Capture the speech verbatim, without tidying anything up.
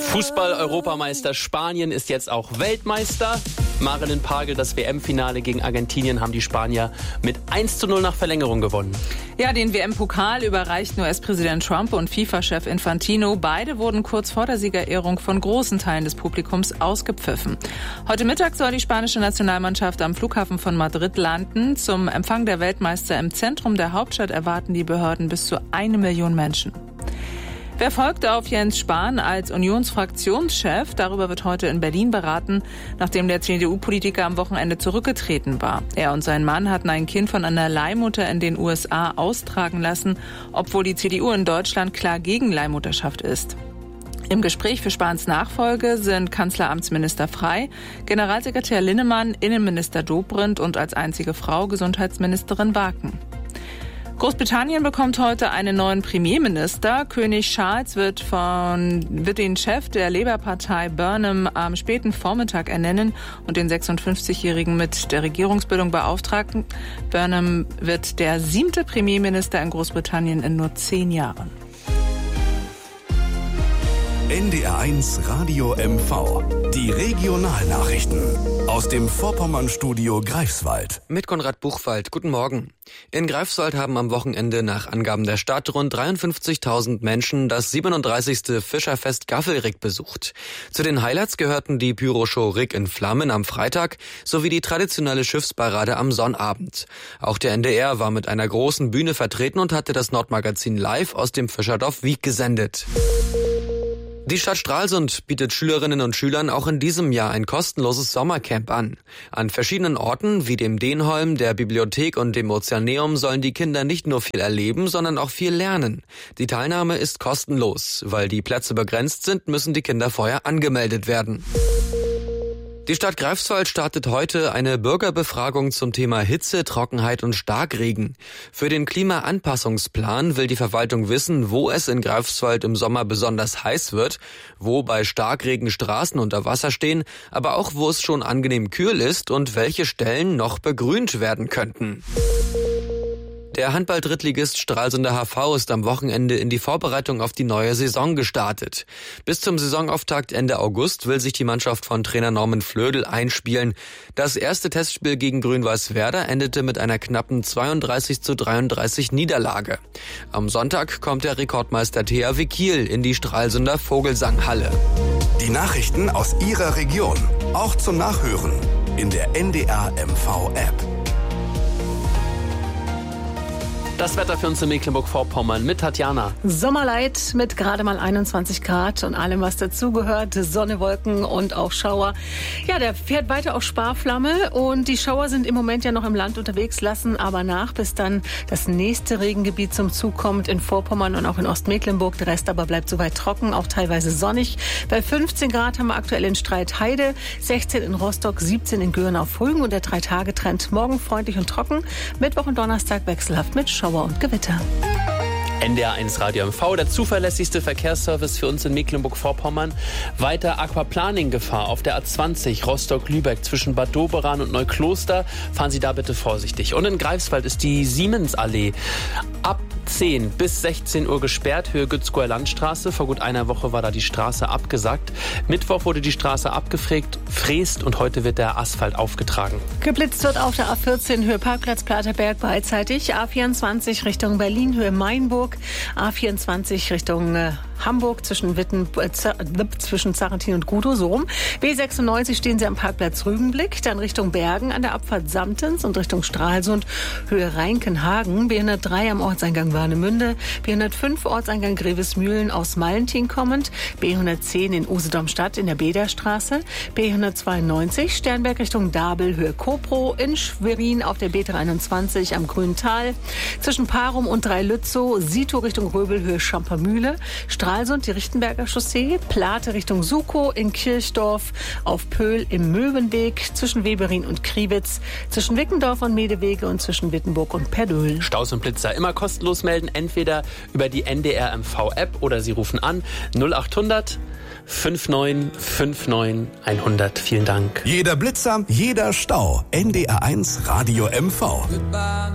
Fußball-Europameister Spanien ist jetzt auch Weltmeister. Marilyn Pagel, das W M-Finale gegen Argentinien haben die Spanier mit eins zu null nach Verlängerung gewonnen. Ja, den W M-Pokal überreichten U S-Präsident Trump und FIFA-Chef Infantino. Beide wurden kurz vor der Siegerehrung von großen Teilen des Publikums ausgepfiffen. Heute Mittag soll die spanische Nationalmannschaft am Flughafen von Madrid landen. Zum Empfang der Weltmeister im Zentrum der Hauptstadt erwarten die Behörden bis zu eine Million Menschen. Wer folgt auf Jens Spahn als Unionsfraktionschef? Darüber wird heute in Berlin beraten, nachdem der C D U-Politiker am Wochenende zurückgetreten war. Er und sein Mann hatten ein Kind von einer Leihmutter in den U S A austragen lassen, obwohl die C D U in Deutschland klar gegen Leihmutterschaft ist. Im Gespräch für Spahns Nachfolge sind Kanzleramtsminister Frey, Generalsekretär Linnemann, Innenminister Dobrindt und als einzige Frau Gesundheitsministerin Waken. Großbritannien bekommt heute einen neuen Premierminister. König Charles wird, von, wird den Chef der Labour-Partei Burnham am späten Vormittag ernennen und den sechsundfünfzigjährigen mit der Regierungsbildung beauftragen. Burnham wird der siebte Premierminister in Großbritannien in nur zehn Jahren. N D R eins Radio M V. Die Regionalnachrichten aus dem Vorpommern-Studio Greifswald. Mit Konrad Buchwald. Guten Morgen. In Greifswald haben am Wochenende nach Angaben der Stadt rund dreiundfünfzigtausend Menschen das siebenunddreißigste Fischerfest Gaffelrig besucht. Zu den Highlights gehörten die Pyroshow Rig in Flammen am Freitag sowie die traditionelle Schiffsparade am Sonnabend. Auch der N D R war mit einer großen Bühne vertreten und hatte das Nordmagazin live aus dem Fischerdorf Wiek gesendet. Die Stadt Stralsund bietet Schülerinnen und Schülern auch in diesem Jahr ein kostenloses Sommercamp an. An verschiedenen Orten wie dem Denholm, der Bibliothek und dem Ozeaneum sollen die Kinder nicht nur viel erleben, sondern auch viel lernen. Die Teilnahme ist kostenlos. Weil die Plätze begrenzt sind, müssen die Kinder vorher angemeldet werden. Die Stadt Greifswald startet heute eine Bürgerbefragung zum Thema Hitze, Trockenheit und Starkregen. Für den Klimaanpassungsplan will die Verwaltung wissen, wo es in Greifswald im Sommer besonders heiß wird, wo bei Starkregen Straßen unter Wasser stehen, aber auch wo es schon angenehm kühl ist und welche Stellen noch begrünt werden könnten. Der Handball-Drittligist Stralsunder H V ist am Wochenende in die Vorbereitung auf die neue Saison gestartet. Bis zum Saisonauftakt Ende August will sich die Mannschaft von Trainer Norman Flödel einspielen. Das erste Testspiel gegen Grün-Weiß Werder endete mit einer knappen zweiunddreißig zu dreiunddreißig Niederlage. Am Sonntag kommt der Rekordmeister T H W Kiel in die Stralsunder Vogelsanghalle. Die Nachrichten aus Ihrer Region, auch zum Nachhören in der N D R M V-App. Das Wetter für uns in Mecklenburg-Vorpommern mit Tatjana. Sommerlight mit gerade mal einundzwanzig Grad und allem, was dazugehört. Sonne, Wolken und auch Schauer. Ja, der fährt weiter auf Sparflamme und die Schauer sind im Moment ja noch im Land unterwegs, lassen aber nach, bis dann das nächste Regengebiet zum Zug kommt in Vorpommern und auch in Ostmecklenburg. Der Rest aber bleibt soweit trocken, auch teilweise sonnig. Bei fünfzehn Grad haben wir aktuell in Stretheide, sechzehn in Rostock, siebzehn in Göhren auf Rügen und der Drei-Tage-Trend morgen freundlich und trocken. Mittwoch und Donnerstag wechselhaft mit Schauer und Gewitter. N D R eins Radio M V, der zuverlässigste Verkehrsservice für uns in Mecklenburg-Vorpommern. Weiter Aquaplaning-Gefahr auf der A zwanzig Rostock-Lübeck zwischen Bad Doberan und Neukloster. Fahren Sie da bitte vorsichtig. Und in Greifswald ist die Siemensallee ab zehn bis sechzehn Uhr gesperrt, Höhe Gützkower Landstraße. Vor gut einer Woche war da die Straße abgesackt. Mittwoch wurde die Straße abgefräst fräst und heute wird der Asphalt aufgetragen. Geblitzt wird auf der A vierzehn Höhe Parkplatz Platerberg beidseitig. A vierundzwanzig Richtung Berlin Höhe Mainburg. A vierundzwanzig Richtung äh, Hamburg zwischen, Witten, äh, zwischen Sarrentin und Gudow, so rum. B sechsundneunzig stehen Sie am Parkplatz Rügenblick, dann Richtung Bergen an der Abfahrt Samtens und Richtung Stralsund Höhe Reinkenhagen. B hundertdrei am Ortseingang Warnemünde, B hundertfünf Ortseingang Grevesmühlen aus Mallentin kommend, B hundertzehn in Usedom-Stadt in der Bederstraße, B hundertzweiundneunzig Sternberg Richtung Dabel Höhe Kopro, in Schwerin auf der B dreiundzwanzig am Grüntal, zwischen Parum und Dreilützow, Sito Richtung Röbel Höhe Schampermühle, Stralsund die Richtenberger Chaussee, Plate Richtung Sukow, in Kirchdorf auf Pöhl im Möwenweg, zwischen Weberin und Kriwitz, zwischen Wickendorf und Medewege und zwischen Wittenburg und Perdöhl. Staus und Blitzer immer kostenlos melden, entweder über die N D R M V-App oder Sie rufen an null achthundert neunundfünfzig neunundfünfzig hundert. Vielen Dank. Jeder Blitzer, jeder Stau. N D R eins Radio M V.